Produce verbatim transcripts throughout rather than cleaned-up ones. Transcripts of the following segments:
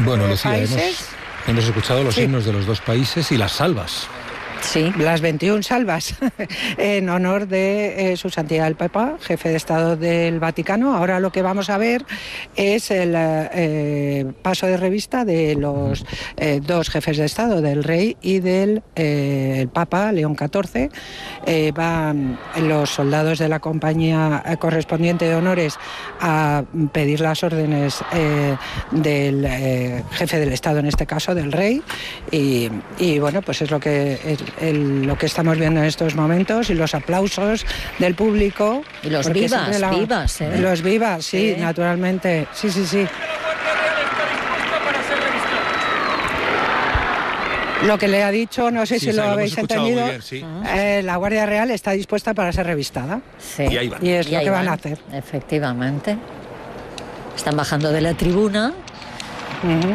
Bueno, Lucía, países. Hemos, hemos escuchado los Sí. himnos de los dos países y las salvas. Sí, las veintiuna salvas en honor de eh, su santidad el Papa, jefe de Estado del Vaticano. Ahora lo que vamos a ver es el eh, paso de revista de los eh, dos jefes de Estado, del rey y del eh, el Papa, León catorce. Eh, van los soldados de la compañía correspondiente de honores a pedir las órdenes eh, del eh, jefe del Estado, en este caso del rey, y, y bueno, pues es lo que es, el, lo que estamos viendo en estos momentos, y los aplausos del público. Y los porque vivas, siempre la- vivas, ¿eh? Los vivas, sí, Sí. naturalmente. Sí, sí, sí. Lo que le ha dicho, no sé Sí, si sí, lo lo hemos habéis escuchado muy entendido, bien, sí. eh, la Guardia Real está dispuesta para ser revistada. Sí. Y ahí van. Y es Y lo ahí que van van, a hacer. Efectivamente. Están bajando de la tribuna. Ujú.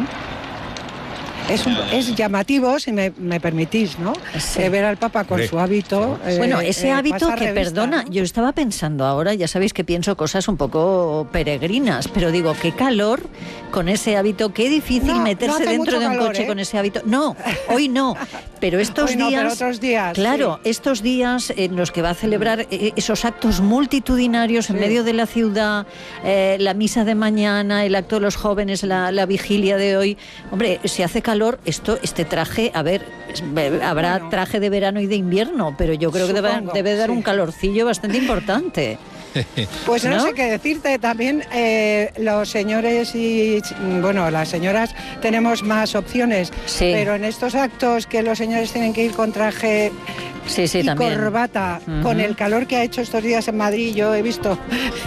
Es, un- es llamativo, si me, me permitís, ¿no? Sí. Eh, ver al Papa con Hombre, su hábito. eh, Bueno, ese eh, hábito pasar que, revista, perdona, ¿no? yo estaba pensando ahora, ya sabéis que pienso cosas un poco peregrinas, pero digo, qué calor con ese hábito, qué difícil No, no meterse hace dentro mucho de un calor, coche ¿eh? con ese hábito. No, hoy no, pero estos Hoy no, días... pero otros días, Claro, sí. estos días en los que va a celebrar eh, esos actos multitudinarios en Sí. medio de la ciudad, eh, la misa de mañana, el acto de los jóvenes, la, la vigilia de hoy. Hombre, si hace calor, esto, este traje, a ver, es- eh, habrá Bueno. traje de verano y de invierno, pero yo creo que debe, Supongo, debe dar sí. un calorcillo bastante importante. Pues no, ¿No? sé qué decirte, también eh, los señores y, bueno, las señoras tenemos más opciones, Sí. pero en estos actos que los señores tienen que ir con traje Sí, sí, y también. corbata, Ujú. con el calor que ha hecho estos días en Madrid, yo he visto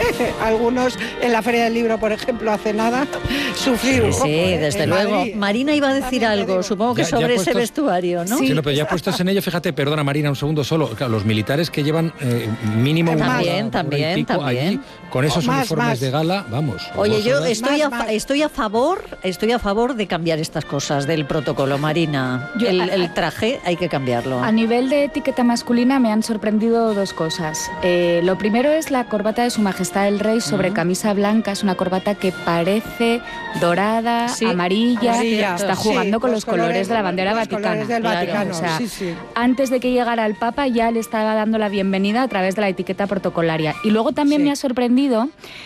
algunos en la Feria del Libro, por ejemplo, hace nada, sufrir un Sí, poco, sí, ¿eh? desde En luego. Madrid. Marina iba a decir También te algo, digo. supongo que Ya- ya sobre ese puestos- vestuario, ¿no? Sí, no, pero ya puestos en ello, fíjate, perdona Marina, un segundo solo, claro, los militares que llevan eh, mínimo una También, hora, hora y también, pico también. allí, con esos Más, uniformes más. de gala, vamos. Oye, dos yo horas. estoy Más, a, fa- más. estoy a favor, estoy a favor de cambiar estas cosas del protocolo, Marina. Yo- el, a- el traje hay que cambiarlo. A nivel de etiqueta masculina me han sorprendido dos cosas. Eh, lo primero es la corbata de Su Majestad el Rey sobre Mm. camisa blanca. Es una corbata que parece dorada, Sí, amarilla. Amarilla, Está sí, jugando con los los colores, colores- de la bandera los vaticana. colores del Claro, Vaticano, o sea, sí, sí. Antes de que llegara el Papa ya le estaba dando la bienvenida a través de la etiqueta protocolaria. Y luego también Sí. me ha sorprendido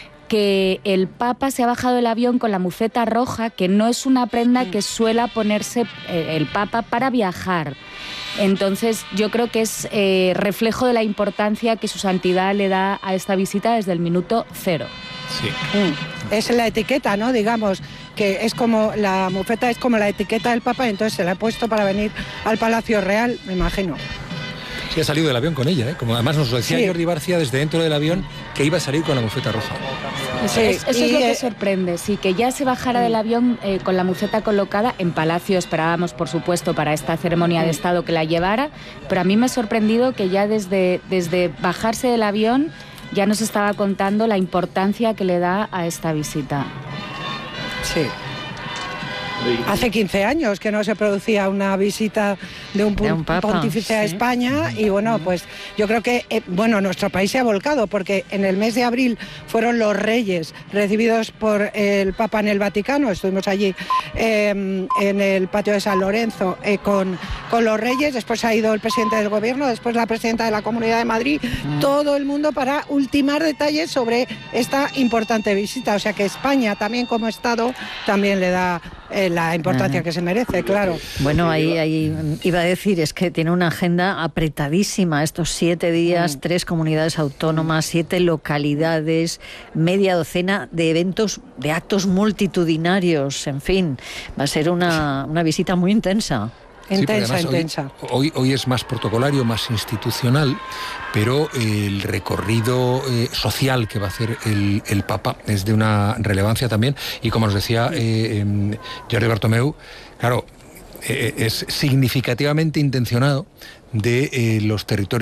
que el Papa se ha bajado del avión con la muceta roja, que no es una prenda que suela ponerse eh, el Papa para viajar. Entonces yo creo que es eh, reflejo de la importancia que su santidad le da a esta visita desde el minuto cero. Sí. Mm. Es la etiqueta, ¿no? Digamos, que es como, la mufeta es como la etiqueta del Papa, entonces se la ha puesto para venir al Palacio Real, me imagino. Sí, ha salido del avión con ella, ¿eh? Como además nos lo decía Sí. Jordi Barcia desde dentro del avión, que iba a salir con la bufeta roja. Eso, Sí, es, eso es y, lo que eh, sorprende, sí, que ya se bajara del avión eh, con la muceta colocada en Palacio. Esperábamos, por supuesto, para esta ceremonia de Estado que la llevara, pero a mí me ha sorprendido que ya desde, desde bajarse del avión ya nos estaba contando la importancia que le da a esta visita. Sí. Hace quince años que no se producía una visita de un, De pun- un papa, pontífice a sí. España, y bueno, pues yo creo que eh, bueno, nuestro país se ha volcado, porque en el mes de abril fueron los reyes recibidos por el Papa en el Vaticano. Estuvimos allí eh, en el patio de San Lorenzo eh, con, con los reyes, después ha ido el presidente del gobierno, después la presidenta de la Comunidad de Madrid, todo el mundo para ultimar detalles sobre esta importante visita. O sea que España también como Estado también le da eh, la importancia Ajá. que se merece, claro. Bueno, ahí, ahí iba a decir, es que tiene una agenda apretadísima estos siete días, Mm. tres comunidades autónomas, siete localidades, media docena de eventos, de actos multitudinarios, en fin, va a ser una, una visita muy intensa. Sí, porque Intensa, además hoy- intensa. Hoy, hoy es más protocolario, más institucional, pero el recorrido eh, social que va a hacer el, el Papa es de una relevancia también. Y como nos decía eh, em, Jordi Bartomeu, claro, eh, es significativamente intencionado de eh, los territorios